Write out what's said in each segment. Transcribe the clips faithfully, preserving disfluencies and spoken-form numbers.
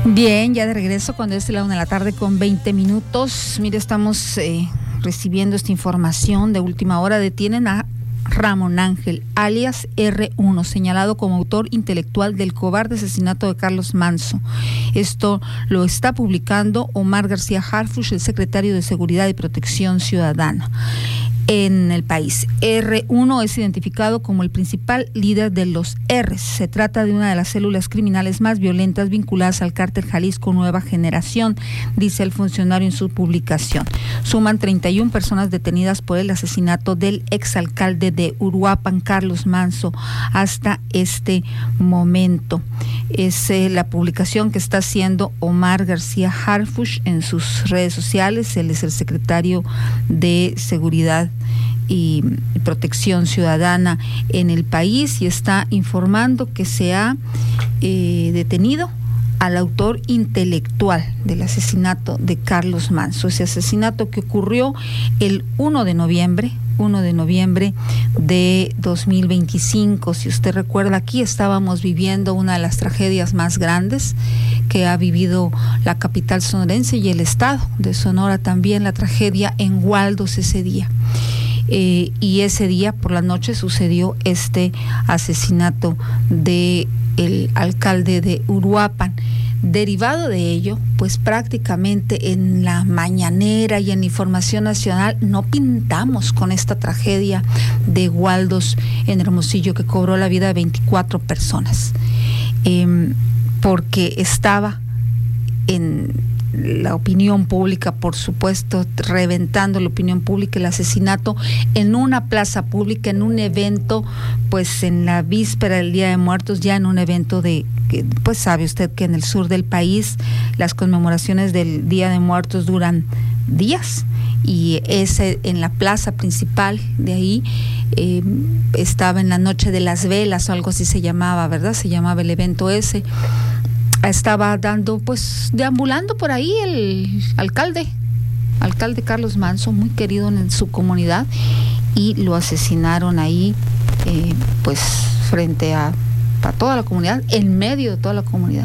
Bien, ya de regreso cuando es la una de la tarde con veinte minutos. Mire, estamos eh, recibiendo esta información de última hora. Detienen a Ramón Ángel, alias erre uno, señalado como autor intelectual del cobarde asesinato de Carlos Manzo. Esto lo está publicando Omar García Harfuch, el secretario de Seguridad y Protección Ciudadana en el país. erre uno es identificado como el principal líder de los R's. Se trata de una de las células criminales más violentas vinculadas al cártel Jalisco Nueva Generación, dice el funcionario en su publicación. Suman treinta y una personas detenidas por el asesinato del exalcalde de Uruapan, Carlos Manzo, hasta este momento. Es eh, la publicación que está haciendo Omar García Harfuch en sus redes sociales. Él es el secretario de Seguridad y Protección Ciudadana en el país y está informando que se ha eh, detenido al autor intelectual del asesinato de Carlos Manzo. Ese asesinato que ocurrió el primero de noviembre de dos mil veinticinco. Si usted recuerda, aquí estábamos viviendo una de las tragedias más grandes que ha vivido la capital sonorense y el estado de Sonora también, la tragedia en Waldos ese día. Eh, y ese día por la noche sucedió este asesinato de el alcalde de Uruapan. Derivado de ello, pues prácticamente en la mañanera y en Información Nacional no pintamos con esta tragedia de Waldos en Hermosillo que cobró la vida de veinticuatro personas, eh, porque estaba en la opinión pública, por supuesto, reventando la opinión pública el asesinato en una plaza pública, en un evento, pues en la víspera del Día de Muertos, ya en un evento de, pues sabe usted que en el sur del país las conmemoraciones del Día de Muertos duran días, y ese en la plaza principal de ahí eh, estaba en la noche de las velas o algo así se llamaba, ¿verdad? Se llamaba el evento ese. Estaba dando, pues, deambulando por ahí el alcalde, alcalde Carlos Manzo, muy querido en su comunidad, y lo asesinaron ahí, eh, pues, frente a, a toda la comunidad, en medio de toda la comunidad.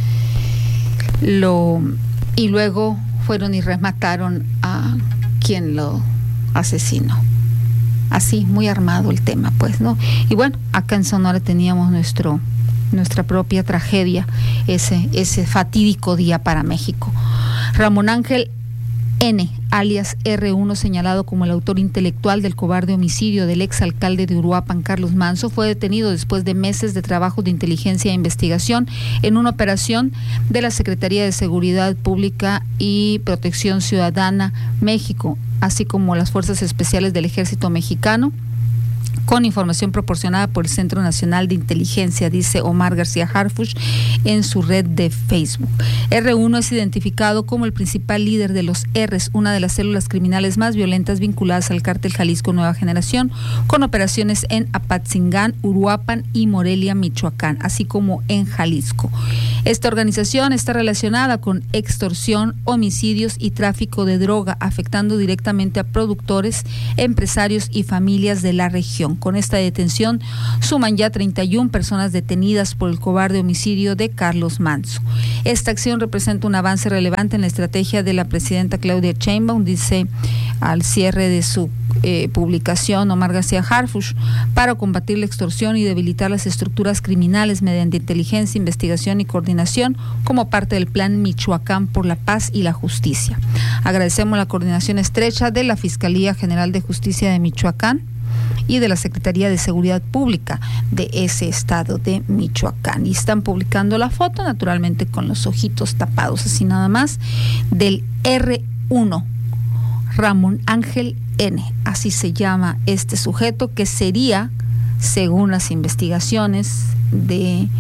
Lo, y luego fueron y remataron a quien lo asesinó. Así, muy armado el tema, pues, ¿no? Y bueno, acá en Sonora teníamos nuestro... nuestra propia tragedia, ese, ese fatídico día para México. Ramón Ángel N., alias erre uno, señalado como el autor intelectual del cobarde homicidio del exalcalde de Uruapan, Carlos Manzo, fue detenido después de meses de trabajo de inteligencia e investigación en una operación de la Secretaría de Seguridad Pública y Protección Ciudadana México, así como las Fuerzas Especiales del Ejército Mexicano, con información proporcionada por el Centro Nacional de Inteligencia, dice Omar García Harfuch en su red de Facebook. erre uno es identificado como el principal líder de los R's, una de las células criminales más violentas vinculadas al cártel Jalisco Nueva Generación, con operaciones en Apatzingán, Uruapan y Morelia, Michoacán, así como en Jalisco. Esta organización está relacionada con extorsión, homicidios y tráfico de droga, afectando directamente a productores, empresarios y familias de la región. Con esta detención suman ya treinta y una personas detenidas por el cobarde homicidio de Carlos Manzo. Esta acción representa un avance relevante en la estrategia de la presidenta Claudia Sheinbaum, dice al cierre de su eh, publicación Omar García Harfuch, para combatir la extorsión y debilitar las estructuras criminales mediante inteligencia, investigación y coordinación como parte del Plan Michoacán por la Paz y la Justicia. Agradecemos la coordinación estrecha de la Fiscalía General de Justicia de Michoacán y de la Secretaría de Seguridad Pública de ese estado de Michoacán. Y están publicando la foto, naturalmente con los ojitos tapados, así nada más, del erre uno, Ramón Ángel N., así se llama este sujeto, que sería, según las investigaciones de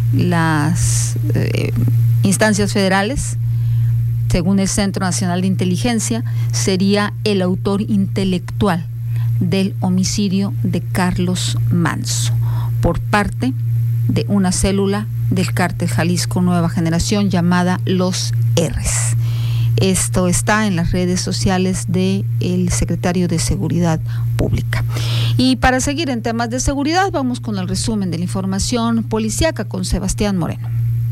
las eh, instancias federales, según el Centro Nacional de Inteligencia, sería el autor intelectual del homicidio de Carlos Manzo por parte de una célula del cártel Jalisco Nueva Generación llamada Los R's. Esto está en las redes sociales del secretario de Seguridad Pública. Y para seguir en temas de seguridad, vamos con el resumen de la información policíaca con Sebastián Moreno.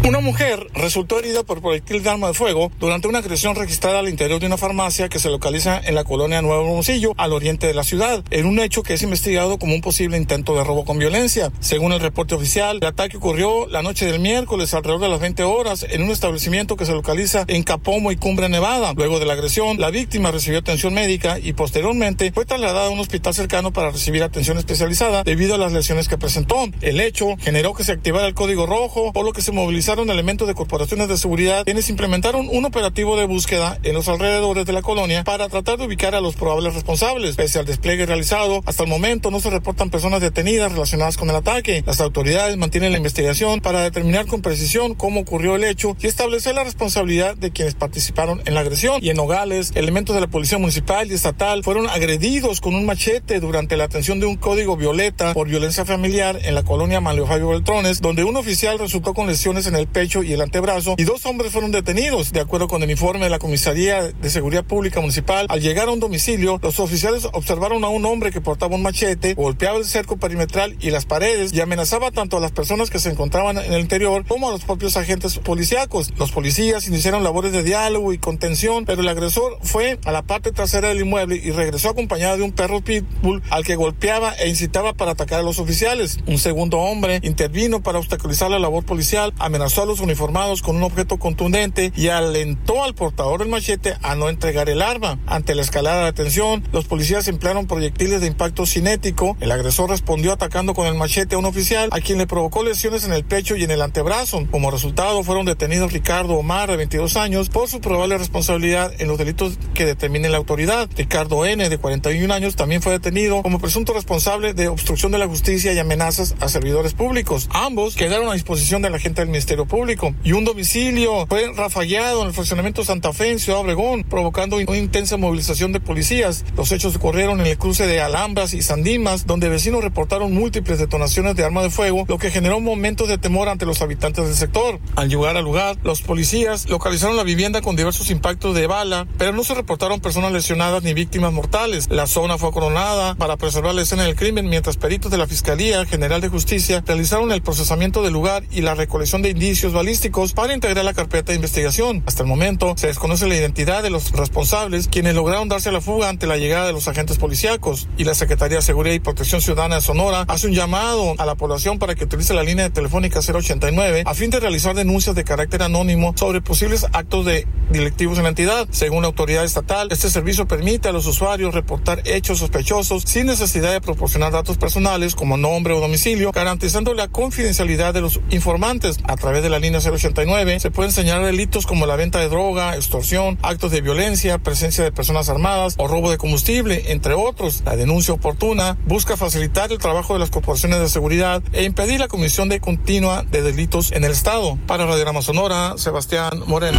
Una mujer resultó herida por proyectil de arma de fuego durante una agresión registrada al interior de una farmacia que se localiza en la colonia Nuevo Hermosillo, al oriente de la ciudad, en un hecho que es investigado como un posible intento de robo con violencia. Según el reporte oficial, el ataque ocurrió la noche del miércoles alrededor de las veinte horas en un establecimiento que se localiza en Capomo y Cumbre, Nevada. Luego de la agresión, la víctima recibió atención médica y posteriormente fue trasladada a un hospital cercano para recibir atención especializada debido a las lesiones que presentó. El hecho generó que se activara el código rojo, por lo que se movilizaron elementos de corporaciones de seguridad, quienes implementaron un operativo de búsqueda en los alrededores de la colonia para tratar de ubicar a los probables responsables. Pese al despliegue realizado, hasta el momento no se reportan personas detenidas relacionadas con el ataque. Las autoridades mantienen la investigación para determinar con precisión cómo ocurrió el hecho y establecer la responsabilidad de quienes participaron en la agresión. Y en Nogales, elementos de la policía municipal y estatal fueron agredidos con un machete durante la atención de un código violeta por violencia familiar en la colonia Manlio Fabio Beltrones, donde un oficial resultó con lesiones en el pecho y el antebrazo y dos hombres fueron detenidos. De acuerdo con el informe de la Comisaría de Seguridad Pública Municipal, al llegar a un domicilio, los oficiales observaron a un hombre que portaba un machete, golpeaba el cerco perimetral y las paredes y amenazaba tanto a las personas que se encontraban en el interior como a los propios agentes policíacos. Los policías iniciaron labores de diálogo y contención, pero el agresor fue a la parte trasera del inmueble y regresó acompañado de un perro pitbull al que golpeaba e incitaba para atacar a los oficiales. Un segundo hombre intervino para obstaculizar la labor policial, amenazó a los uniformados con un objeto contundente y alentó al portador del machete a no entregar el arma. Ante la escalada de tensión, los policías emplearon proyectiles de impacto cinético. El agresor respondió atacando con el machete a un oficial, a quien le provocó lesiones en el pecho y en el antebrazo. Como resultado, fueron detenidos Ricardo Omar, de veintidós años, por su probable responsabilidad en los delitos que determine la autoridad. Ricardo N., de cuarenta y un años, también fue detenido como presunto responsable de obstrucción de la justicia y amenazas a servidores públicos. Ambos quedaron a disposición de la gente del Ministerio Público. Y un domicilio fue rafagueado en el fraccionamiento Santa Fe, en Ciudad Obregón, provocando una intensa movilización de policías. Los hechos ocurrieron en el cruce de Alhambras y Sandimas, donde vecinos reportaron múltiples detonaciones de arma de fuego, lo que generó momentos de temor ante los habitantes del sector. Al llegar al lugar, los policías localizaron la vivienda con diversos impactos de bala, pero no se reportaron personas lesionadas ni víctimas mortales. La zona fue acordonada para preservar la escena del crimen, mientras peritos de la Fiscalía General de Justicia realizaron el procesamiento del lugar y la recolección de indicios balísticos para integrar la carpeta de investigación. Hasta el momento se desconoce la identidad de los responsables, quienes lograron darse a la fuga ante la llegada de los agentes policíacos, y la Secretaría de Seguridad y Protección Ciudadana de Sonora hace un llamado a la población para que utilice la línea telefónica cero ochenta y nueve a fin de realizar denuncias de carácter anónimo sobre posibles actos de delictivos en la entidad. Según la autoridad estatal, este servicio permite a los usuarios reportar hechos sospechosos sin necesidad de proporcionar datos personales como nombre o domicilio, garantizando la confidencialidad de los informantes. A través de la línea cero ochenta y nueve se pueden señalar delitos como la venta de droga, extorsión, actos de violencia, presencia de personas armadas o robo de combustible, entre otros. La denuncia oportuna busca facilitar el trabajo de las corporaciones de seguridad e impedir la comisión de continua de delitos en el estado. Para Radiograma Sonora, Sebastián Moreno.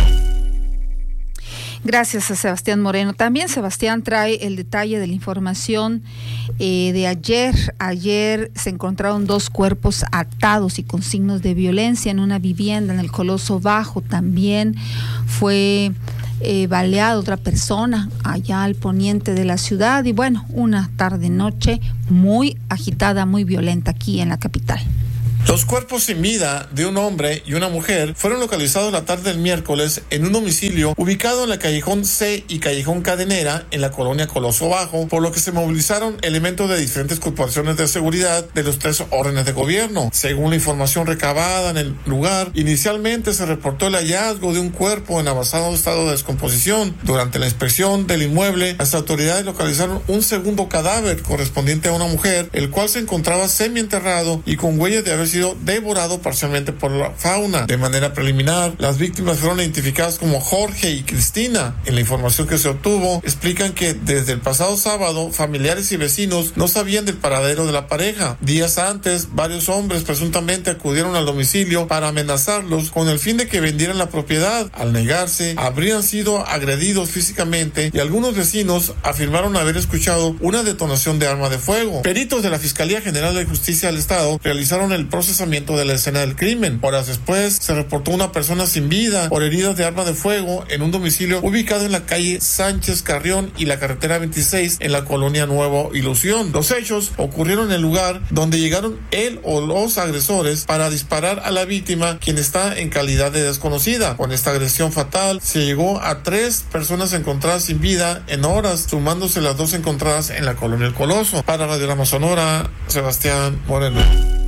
Gracias a Sebastián Moreno. También Sebastián trae el detalle de la información eh, de ayer. Ayer se encontraron dos cuerpos atados y con signos de violencia en una vivienda en el Coloso Bajo. También fue eh, baleada otra persona allá al poniente de la ciudad. Y bueno, una tarde-noche muy agitada, muy violenta aquí en la capital. Los cuerpos sin vida de un hombre y una mujer fueron localizados la tarde del miércoles en un domicilio ubicado en la Callejón C y Callejón Cadenera en la colonia Coloso Bajo, por lo que se movilizaron elementos de diferentes corporaciones de seguridad de los tres órdenes de gobierno. Según la información recabada en el lugar, inicialmente se reportó el hallazgo de un cuerpo en avanzado estado de descomposición. Durante la inspección del inmueble, las autoridades localizaron un segundo cadáver correspondiente a una mujer, el cual se encontraba semienterrado y con huellas de haber sido devorado parcialmente por la fauna. De manera preliminar, las víctimas fueron identificadas como Jorge y Cristina. En la información que se obtuvo, explican que desde el pasado sábado, familiares y vecinos no sabían del paradero de la pareja. Días antes, varios hombres presuntamente acudieron al domicilio para amenazarlos con el fin de que vendieran la propiedad. Al negarse, habrían sido agredidos físicamente y algunos vecinos afirmaron haber escuchado una detonación de arma de fuego. Peritos de la Fiscalía General de Justicia del Estado realizaron el proceso procesamiento de la escena del crimen. Horas después, se reportó una persona sin vida por heridas de arma de fuego en un domicilio ubicado en la calle Sánchez Carrión y la carretera veintiséis en la colonia Nuevo Ilusión. Los hechos ocurrieron en el lugar donde llegaron él o los agresores para disparar a la víctima, quien está en calidad de desconocida. Con esta agresión fatal, se llegó a tres personas encontradas sin vida en horas, sumándose las dos encontradas en la colonia El Coloso. Para Radiorama Sonora, Sebastián Moreno.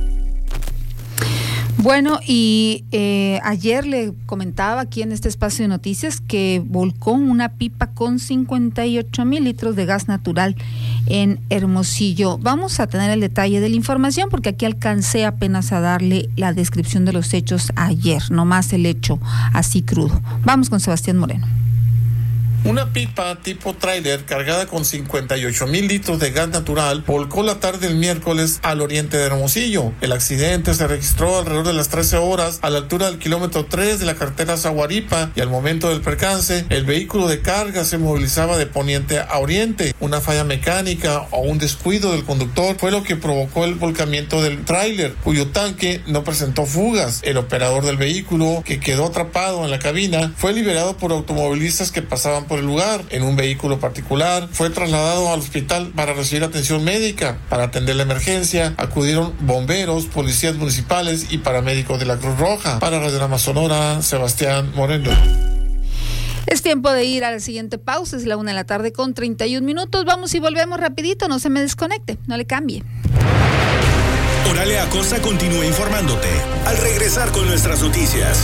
Bueno, y eh, ayer le comentaba aquí en este espacio de noticias que volcó una pipa con cincuenta y ocho mil litros de gas natural en Hermosillo. Vamos a tener el detalle de la información porque aquí alcancé apenas a darle la descripción de los hechos ayer, nomás el hecho así crudo. Vamos con Sebastián Moreno. Una pipa tipo tráiler cargada con cincuenta y ocho mil litros de gas natural volcó la tarde del miércoles al oriente de Hermosillo. El accidente se registró alrededor de las trece horas a la altura del kilómetro tres de la carretera Zaguaripa y al momento del percance el vehículo de carga se movilizaba de poniente a oriente. Una falla mecánica o un descuido del conductor fue lo que provocó el volcamiento del tráiler, cuyo tanque no presentó fugas. El operador del vehículo, que quedó atrapado en la cabina, fue liberado por automovilistas que pasaban por el lugar en un vehículo particular. Fue trasladado al hospital para recibir atención médica. Para atender la emergencia acudieron bomberos, policías municipales y paramédicos de la Cruz Roja. Para Radiorama Sonora, Sebastián Moreno. Es tiempo de ir a la siguiente pausa, es la una de la tarde con treinta y un minutos. Vamos y volvemos rapidito, no se me desconecte, no le cambie. Oralia Acosta continúa informándote al regresar con nuestras noticias.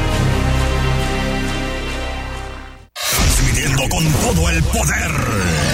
Transmitiendo con todo el poder.